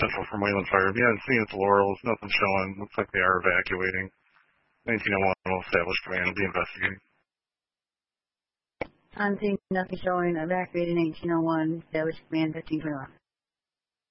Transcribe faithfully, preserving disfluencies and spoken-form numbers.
potential for Wayland Fire. We haven't seen it to Laurels. Nothing showing. Looks like they are evacuating. nineteen oh one will establish command and be investigating. I'm seeing nothing showing. Evacuating nineteen oh one. Establish command fifteen twenty-one.